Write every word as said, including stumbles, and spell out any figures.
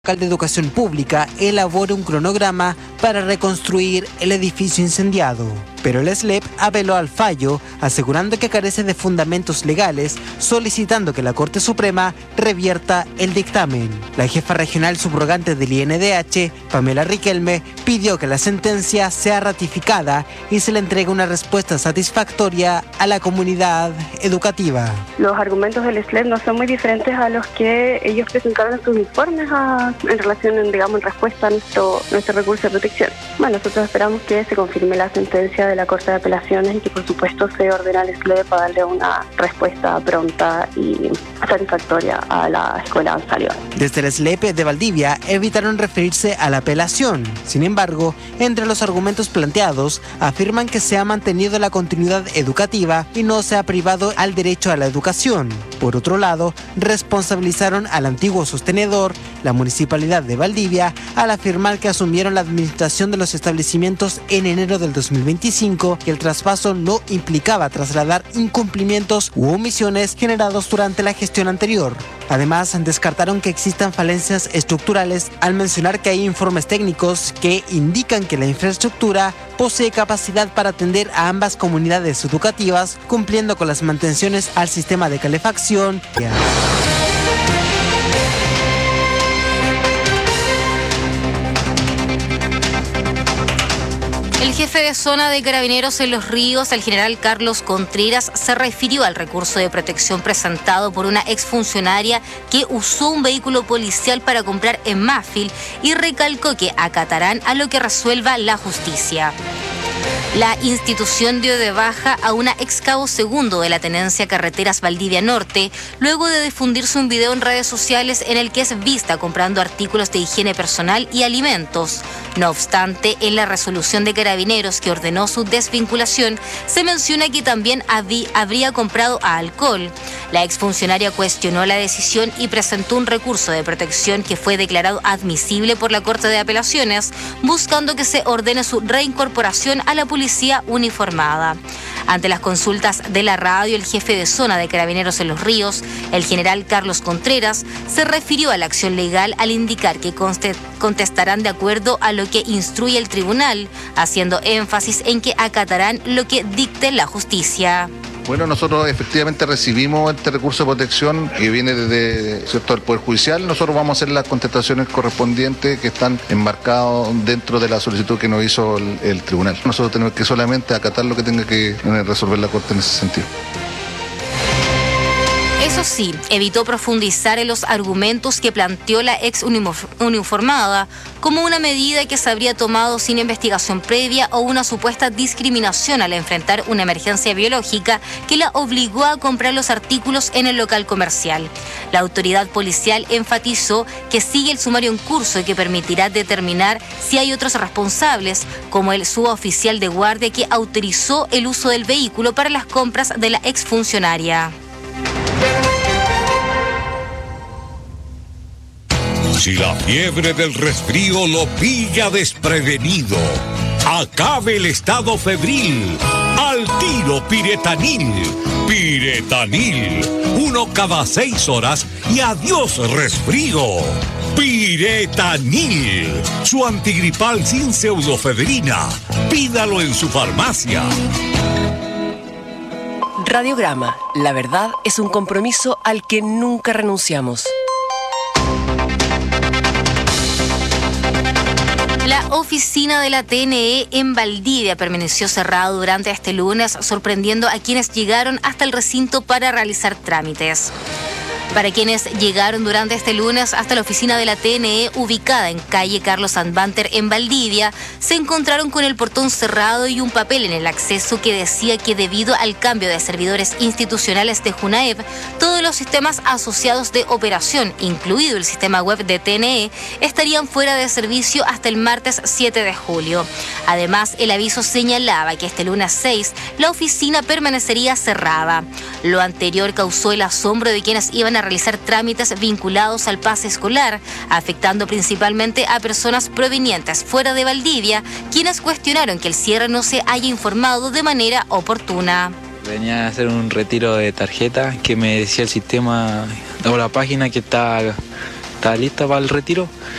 de Educación Pública elabore un cronograma para reconstruir el edificio incendiado. Pero el S L E P apeló al fallo, asegurando que carece de fundamentos legales, solicitando que la Corte Suprema revierta el dictamen. La jefa regional subrogante del I N D H, Pamela Riquelme, pidió que la sentencia sea ratificada y se le entregue una respuesta satisfactoria a la comunidad educativa. Los argumentos del S L E P no son muy diferentes a los que ellos presentaron en sus informes a, en relación, digamos, en respuesta a nuestro, nuestro recurso de protección. Bueno, nosotros esperamos que se confirme la sentencia de la Corte de Apelaciones y que por supuesto se ordene al S L E P para darle una respuesta pronta y satisfactoria a la escuela Ansalión. Desde el S L E P de Valdivia evitaron referirse a la apelación. Sin embargo, entre los argumentos planteados, afirman que se ha mantenido la continuidad educativa y no se ha privado al derecho a la educación. Por otro lado, responsabilizaron al antiguo sostenedor, la Municipalidad de Valdivia, al afirmar que asumieron la administración de los establecimientos en enero del dos mil veinticinco, que el traspaso no implicaba trasladar incumplimientos u omisiones generados durante la gestión anterior. Además, descartaron que existan falencias estructurales al mencionar que hay informes técnicos que indican que la infraestructura posee capacidad para atender a ambas comunidades educativas, cumpliendo con las mantenciones al sistema de calefacción. El jefe de zona de Carabineros en Los Ríos, el general Carlos Contreras, se refirió al recurso de protección presentado por una exfuncionaria que usó un vehículo policial para comprar en Mafil y recalcó que acatarán a lo que resuelva la justicia. La institución dio de baja a una ex cabo segundo de la Tenencia Carreteras Valdivia Norte, luego de difundirse un video en redes sociales en el que es vista comprando artículos de higiene personal y alimentos. No obstante, en la resolución de Carabineros que ordenó su desvinculación, se menciona que también habí, habría comprado a alcohol. La exfuncionaria cuestionó la decisión y presentó un recurso de protección que fue declarado admisible por la Corte de Apelaciones, buscando que se ordene su reincorporación a la policía uniformada. Ante las consultas de la radio, el jefe de zona de Carabineros en Los Ríos, el general Carlos Contreras, se refirió a la acción legal al indicar que contestarán de acuerdo a lo que instruye el tribunal, haciendo énfasis en que acatarán lo que dicte la justicia. Bueno, nosotros efectivamente recibimos este recurso de protección que viene desde ¿cierto? el Poder Judicial. Nosotros vamos a hacer las contestaciones correspondientes que están enmarcadas dentro de la solicitud que nos hizo el, el tribunal. Nosotros tenemos que solamente acatar lo que tenga que resolver la Corte en ese sentido. Eso sí, evitó profundizar en los argumentos que planteó la ex uniformada como una medida que se habría tomado sin investigación previa o una supuesta discriminación al enfrentar una emergencia biológica que la obligó a comprar los artículos en el local comercial. La autoridad policial enfatizó que sigue el sumario en curso y que permitirá determinar si hay otros responsables, como el suboficial de guardia que autorizó el uso del vehículo para las compras de la exfuncionaria. Si la fiebre del resfrío lo pilla desprevenido, acabe el estado febril. Al tiro Piretanil. Piretanil. Uno cada seis horas y adiós resfrío. Piretanil. Su antigripal sin pseudofebrina. Pídalo en su farmacia. Radiograma. La verdad es un compromiso al que nunca renunciamos. La oficina de la T N E en Valdivia permaneció cerrada durante este lunes, sorprendiendo a quienes llegaron hasta el recinto para realizar trámites. Para quienes llegaron durante este lunes hasta la oficina de la T N E, ubicada en calle Carlos Sandbanter en Valdivia, se encontraron con el portón cerrado y un papel en el acceso que decía que debido al cambio de servidores institucionales de Junaep, todos los sistemas asociados de operación, incluido el sistema web de T N E, estarían fuera de servicio hasta el martes siete de julio. Además, el aviso señalaba que este lunes seis la oficina permanecería cerrada. Lo anterior causó el asombro de quienes iban a realizar trámites vinculados al pase escolar, afectando principalmente a personas provenientes fuera de Valdivia, quienes cuestionaron que el cierre no se haya informado de manera oportuna. Venía a hacer un retiro de tarjeta que me decía el sistema o la página que está está lista para el retiro.